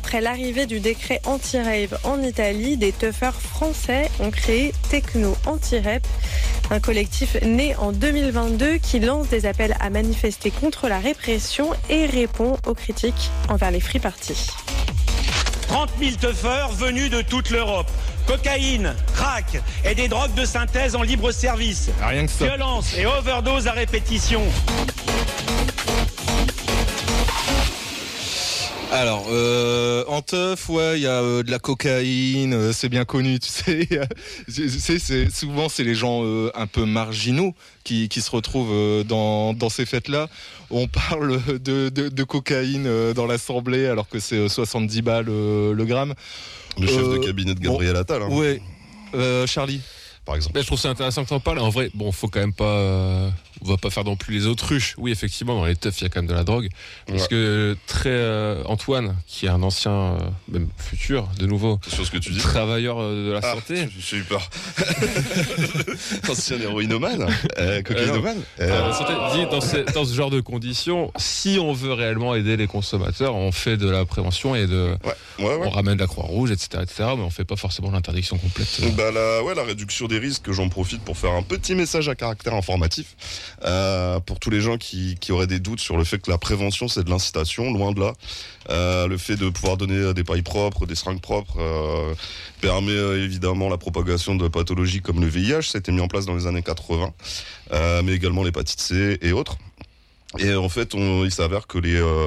Après l'arrivée du décret anti-rave en Italie, des tuffers français ont créé Techno Anti-Rap, un collectif né en 2022 qui lance des appels à manifester contre la répression et répond aux critiques envers les free parties. 30 000 tuffers venus de toute l'Europe. Cocaïne, crack et des drogues de synthèse en libre service. Rien que ça. Violence et overdose à répétition. Alors, en teuf, ouais, il y a de la cocaïne, c'est bien connu, tu sais. Souvent, c'est les gens un peu marginaux qui se retrouvent dans ces fêtes-là. On parle de cocaïne dans l'Assemblée alors que c'est 70 balles le gramme. Le chef de cabinet de Gabriel Attal. Hein. Ouais, Charlie. Par exemple. Mais je trouve ça intéressant que t'en parles. En vrai, bon, faut quand même pas, on va pas faire non plus les autruches. Oui, effectivement, dans les teufs, il y a quand même de la drogue. Parce que Antoine, qui est un ancien, même futur, de nouveau, sur ce que tu dis, travailleur de la santé. J'ai eu peur. Ancien héroïnomane, cocaïnomane. Dit dans ce genre de conditions, si on veut réellement aider les consommateurs, on fait de la prévention et on ramène la Croix-Rouge, etc., mais on fait pas forcément l'interdiction complète. Bah la réduction des risques, j'en profite pour faire un petit message à caractère informatif pour tous les gens qui auraient des doutes sur le fait que la prévention c'est de l'incitation, loin de là. Le fait de pouvoir donner des pailles propres, des seringues propres permet évidemment la propagation de pathologies comme le VIH, ça a été mis en place dans les années 80, mais également l'hépatite C et autres. Et en fait, il s'avère que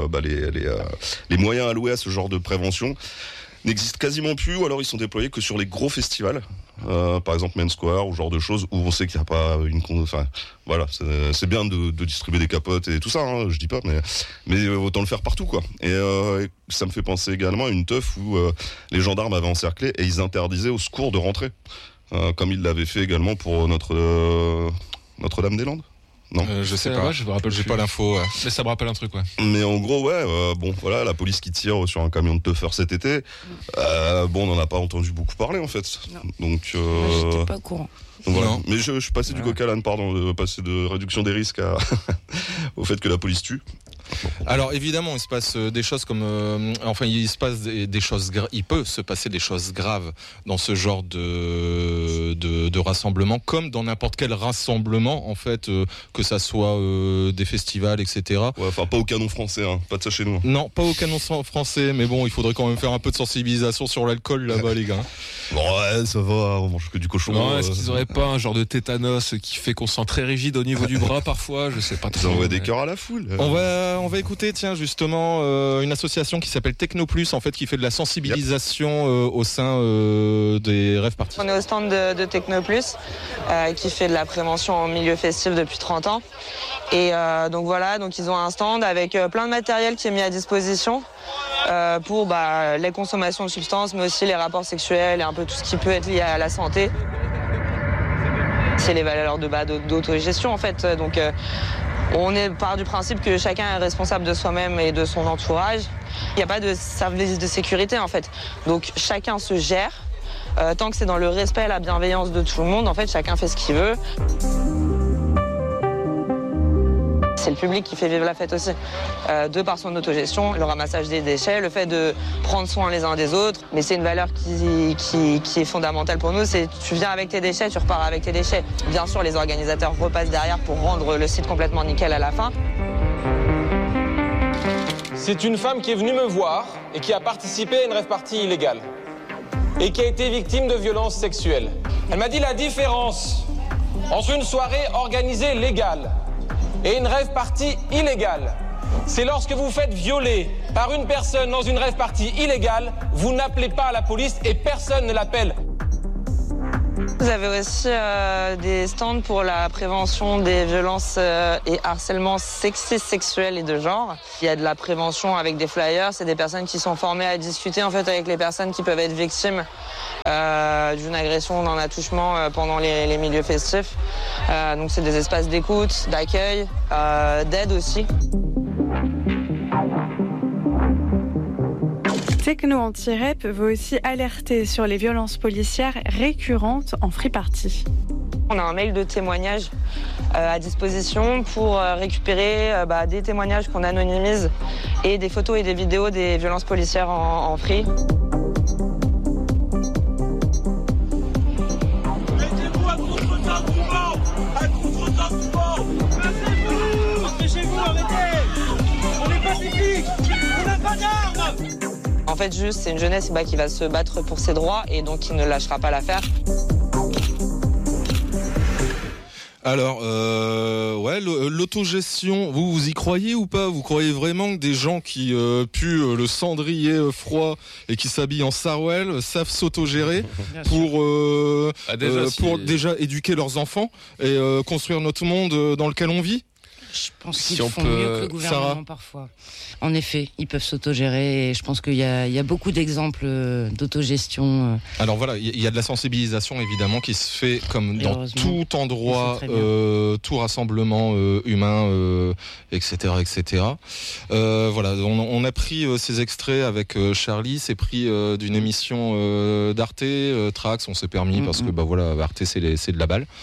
les moyens alloués à ce genre de prévention n'existent quasiment plus, ou alors ils sont déployés que sur les gros festivals, par exemple Main Square ou ce genre de choses où on sait qu'il n'y a pas voilà, c'est bien de distribuer des capotes et tout ça, hein, je dis pas, mais autant le faire partout, quoi. Et ça me fait penser également à une teuf où les gendarmes avaient encerclé et ils interdisaient aux secours de rentrer, comme ils l'avaient fait également pour Notre-Dame-des-Landes. Non, je sais pas, je me rappelle, j'ai pas l'info. Mais ça me rappelle un truc, ouais. Mais en gros, la police qui tire sur un camion de teufeurs cet été, on n'en a pas entendu beaucoup parler en fait. Non. Donc, j'étais pas au courant. Donc, voilà. Mais je suis passé du coq à l'âne, pardon, passer de réduction des risques au fait que la police tue. Alors évidemment, il se passe des choses comme, il se passe des choses, il peut se passer des choses graves dans ce genre de rassemblement, comme dans n'importe quel rassemblement en fait, que ça soit des festivals, etc. Ouais, enfin pas au canon français, hein, pas de ça chez nous. Non, pas au canon français, mais bon, il faudrait quand même faire un peu de sensibilisation sur l'alcool là-bas, les gars. Bon, ouais, ça va, on mange que du cochon. Non, est-ce qu'ils auraient pas un genre de tétanos qui fait qu'on se sent très rigide au niveau du bras parfois, je sais pas trop. Ils envoient des cœurs à la foule. On va écouter, tiens, justement, une association qui s'appelle Technoplus, en fait, qui fait de la sensibilisation au sein des rave parties. On est au stand de Technoplus, qui fait de la prévention en milieu festif depuis 30 ans. Et donc ils ont un stand avec plein de matériel qui est mis à disposition pour les consommations de substances, mais aussi les rapports sexuels et un peu tout ce qui peut être lié à la santé. C'est les valeurs d'autogestion, en fait. Donc, on part du principe que chacun est responsable de soi-même et de son entourage. Il n'y a pas de service de sécurité, en fait. Donc chacun se gère. Tant que c'est dans le respect et la bienveillance de tout le monde, en fait, chacun fait ce qu'il veut. C'est le public qui fait vivre la fête aussi, de par son autogestion, le ramassage des déchets, le fait de prendre soin les uns des autres. Mais c'est une valeur qui est fondamentale pour nous, c'est tu viens avec tes déchets, tu repars avec tes déchets. Bien sûr, les organisateurs repassent derrière pour rendre le site complètement nickel à la fin. C'est une femme qui est venue me voir et qui a participé à une rave party illégale et qui a été victime de violences sexuelles. Elle m'a dit la différence entre une soirée organisée légale et une rave party illégale, c'est lorsque vous faites violer par une personne dans une rave party illégale, vous n'appelez pas la police et personne ne l'appelle. Vous avez aussi des stands pour la prévention des violences et harcèlements sexistes, sexuels et de genre. Il y a de la prévention avec des flyers, c'est des personnes qui sont formées à discuter en fait avec les personnes qui peuvent être victimes d'une agression, d'un attouchement pendant les milieux festifs. Donc c'est des espaces d'écoute, d'accueil, d'aide aussi. Techno Anti-Rap veut aussi alerter sur les violences policières récurrentes en free party. On a un mail de témoignage à disposition pour récupérer des témoignages qu'on anonymise et des photos et des vidéos des violences policières en free. Mettez-vous à contre-temps du vent. Empêchez-vous, arrêtez. On est pacifique. On n'a pas d'armes. En fait, juste, c'est une jeunesse qui va se battre pour ses droits et donc qui ne lâchera pas l'affaire. Alors, l'autogestion, vous y croyez ou pas ? Vous croyez vraiment que des gens qui puent le cendrier froid et qui s'habillent en sarouel savent s'autogérer pour déjà éduquer leurs enfants et construire notre monde dans lequel on vit ? Je pense qu'ils font mieux que le gouvernement Sarah. parfois. En effet, ils peuvent s'autogérer et je pense qu'il y a beaucoup d'exemples d'autogestion. Alors voilà, il y a de la sensibilisation évidemment qui se fait comme dans tout endroit, tout rassemblement humain, etc. etc. Voilà, on a pris ces extraits avec Charlie, c'est pris d'une émission d'Arte, Trax, on s'est permis parce que Arte c'est de la balle.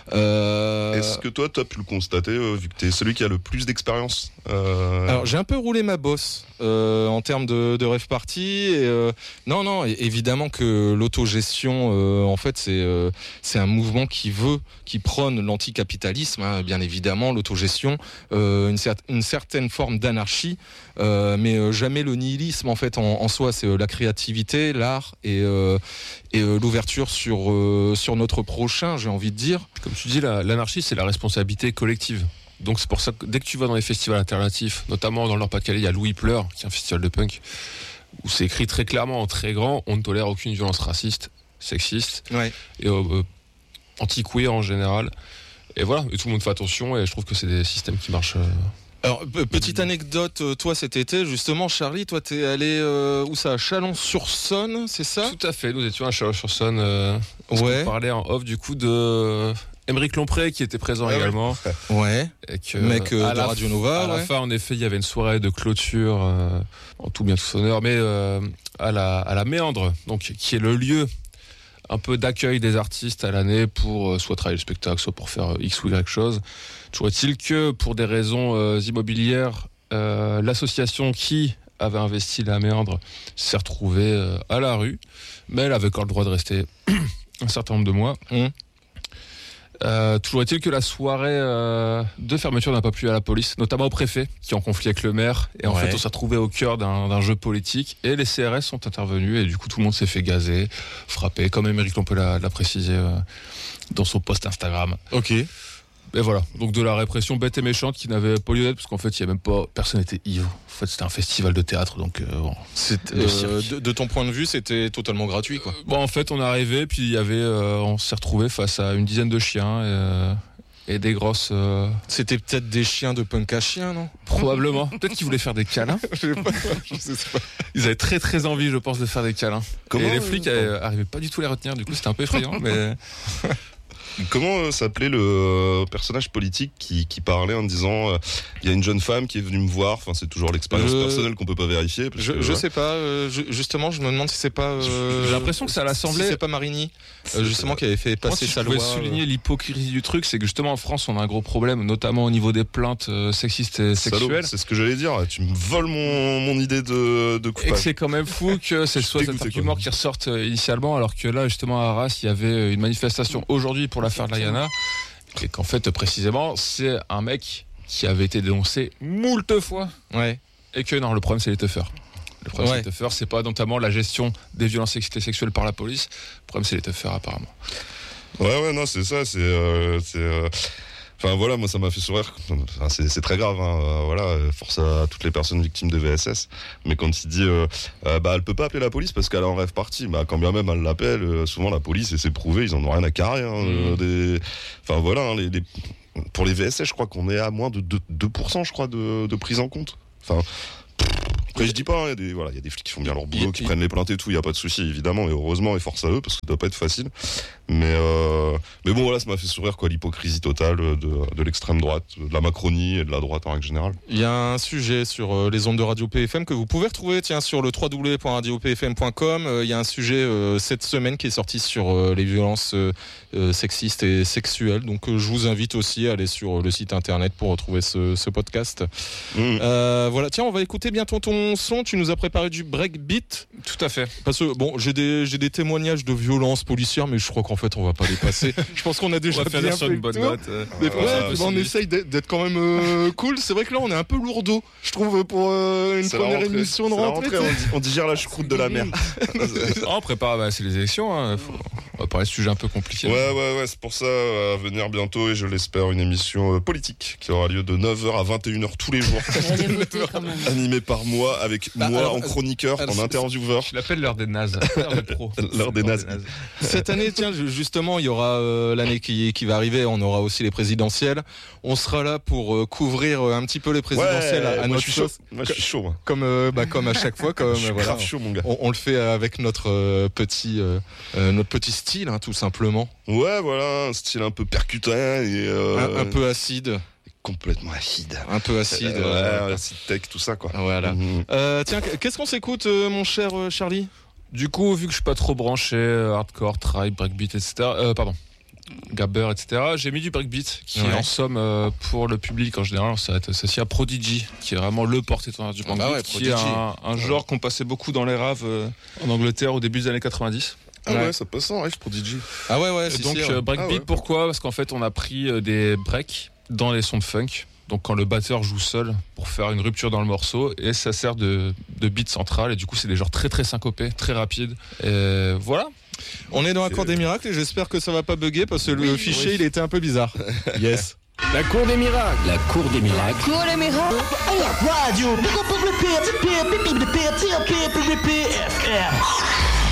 Est-ce que toi, tu as pu le constater, vu que tu es celui qui a le plus d'expérience Alors, j'ai un peu roulé ma bosse en termes de rêve party. Et, non, évidemment que l'autogestion, en fait, c'est un mouvement qui prône l'anticapitalisme, hein, bien évidemment, l'autogestion, une certaine forme d'anarchie, mais jamais le nihilisme, en fait, en soi. C'est la créativité, l'art et l'ouverture sur notre prochain, j'ai envie de dire. Comme tu dis, l'anarchie, c'est la responsabilité collective. Donc c'est pour ça que dès que tu vas dans les festivals alternatifs, notamment dans le Nord-Pas-de-Calais, il y a Louis Pleur, qui est un festival de punk, où c'est écrit très clairement, en très grand, on ne tolère aucune violence raciste, sexiste, et anti-queer en général. Et voilà, et tout le monde fait attention, et je trouve que c'est des systèmes qui marchent... Alors, petite anecdote, toi cet été, justement, Charlie, toi t'es allé où ça, à Chalon-sur-Saône, c'est ça ? Tout à fait, nous étions à Chalon-sur-Saône. On parlait en off du coup de Émeric Lompré qui était présent également. Ouais. Et que, mec de Radio Nova. À la fin, en effet, il y avait une soirée de clôture, en tout bien tout honneur, mais à la Méandre, donc qui est le lieu un peu d'accueil des artistes à l'année pour soit travailler le spectacle, soit pour faire X ou Y chose. Toujours est-il que pour des raisons immobilières, l'association qui avait investi la Méandre s'est retrouvée à la rue, mais elle avait encore le droit de rester un certain nombre de mois. Toujours est-il que la soirée de fermeture n'a pas plu à la police, notamment au préfet qui est en conflit avec le maire, et en fait on s'est retrouvé au cœur d'un jeu politique et les CRS sont intervenus et du coup tout le monde s'est fait gazer, frapper, comme Émeric Lompré l'a précisé dans son post Instagram. Ok. Et voilà, donc de la répression bête et méchante qui n'avait pas lieu d'être parce qu'en fait il y a même pas, personne n'était ivre. En fait c'était un festival de théâtre, donc de ton point de vue c'était totalement gratuit quoi. En fait on est arrivé puis il y avait, on s'est retrouvé face à une dizaine de chiens et des grosses. C'était peut-être des chiens de punk à chiens, non ? Probablement. Peut-être qu'ils voulaient faire des câlins. Je sais pas. Ils avaient très très envie, je pense, de faire des câlins. Comment, et les flics arrivaient pas du tout à les retenir. Du coup, c'était un peu effrayant, mais. Comment s'appelait le personnage politique qui parlait en disant il y a une jeune femme qui est venue me voir, enfin c'est toujours l'expérience personnelle qu'on peut pas vérifier. Je sais pas, justement je me demande si c'est pas... J'ai l'impression que ça à l'Assemblée... Si c'est pas Marini, justement qui avait fait passer sa loi. Je pouvais souligner l'hypocrisie du truc, c'est que justement en France on a un gros problème, notamment au niveau des plaintes sexistes et sexuelles. C'est ce que j'allais dire, tu me voles mon idée de coupable. Et que c'est quand même fou que c'est soit cet argument qui ressorte initialement, alors que là justement à Arras il y avait une manifestation aujourd'hui pour l'affaire de l'Ayana, et qu'en fait précisément c'est un mec qui avait été dénoncé moult fois, et que non, le problème c'est les teufeurs. Le problème c'est les teufeurs, c'est pas notamment la gestion des violences sexuelles par la police, le problème c'est les teufeurs apparemment. Non c'est ça, Enfin voilà, moi ça m'a fait sourire. Enfin, c'est très grave, hein. Voilà, force à toutes les personnes victimes de VSS. Mais quand il dit, elle peut pas appeler la police parce qu'elle est en rêve party. Bah quand bien même elle l'appelle, souvent la police et c'est prouvé, ils en ont rien à carrer. Hein, Enfin voilà, hein, pour les VSS, je crois qu'on est à moins de 2%, je crois, de prise en compte. Enfin. Après, je dis pas, il y a des flics qui font bien leur boulot, qui prennent les plaintes et tout, il y a pas de souci, évidemment, et heureusement, et force à eux, parce que ça doit pas être facile. Mais bon, voilà, ça m'a fait sourire, quoi, l'hypocrisie totale de l'extrême droite, de la Macronie et de la droite en règle générale. Il y a un sujet sur les ondes de Radio PFM que vous pouvez retrouver, sur le www.radiopfm.com. Il y a un sujet cette semaine qui est sorti sur les violences sexistes et sexuelles. Donc, je vous invite aussi à aller sur le site internet pour retrouver ce podcast. Voilà, tiens, on va écouter bientôt ton son. Tu nous as préparé du breakbeat. Tout à fait. Parce que bon, j'ai des témoignages de violences policières, mais je crois qu'en fait on va pas les passer. Je pense qu'on a déjà bien fait une bonne note. On essaye d'être quand même cool. C'est vrai que là on est un peu lourdeau, je trouve, pour une première émission de rentrée. On digère la choucroute de la mer. On prépare, c'est les élections. On va parler de sujets un peu compliqués. Ouais, c'est pour ça à venir bientôt, et je l'espère, une émission politique qui aura lieu de 9h à 21h tous les jours. Animée par moi, avec moi en chroniqueur, en intervieweur. Je l'appelle l'heure des nazes. L'heure des nazes. Cette année, tiens, justement, il y aura l'année qui va arriver, on aura aussi les présidentielles. On sera là pour couvrir un petit peu les présidentielles à notre sauce. Moi, je suis chaud. Moi. Comme à chaque fois. Je suis grave chaud, mon gars. On le fait avec notre petit style, tout simplement. Ouais, voilà, un style un peu percutant et un peu acide. Complètement acide. Un peu acide. Acide tech, tout ça, quoi. Voilà. Tiens, qu'est-ce qu'on s'écoute, mon cher Charlie ? Du coup, vu que je suis pas trop branché hardcore, tribe, breakbeat, etc. Gabber, etc. J'ai mis du breakbeat qui, en somme, pour le public en général, ça s'associe à Prodigy, qui est vraiment le porte-étendard du breakbeat, qui est un genre qu'on passait beaucoup dans les raves en Angleterre au début des années 90. Ça passe en rêve, Prodigy. Donc breakbeat, pourquoi ? Parce qu'en fait, on a pris des breaks dans les sons de funk. Donc quand le batteur joue seul pour faire une rupture dans le morceau, et ça sert de beat central, et du coup c'est des genres très très syncopés, très rapides. Et voilà. On est dans la cour des miracles et j'espère que ça va pas bugger parce que le fichier il était un peu bizarre. Yes. La cour des miracles. La cour des miracles. La cour des miracles. Radio.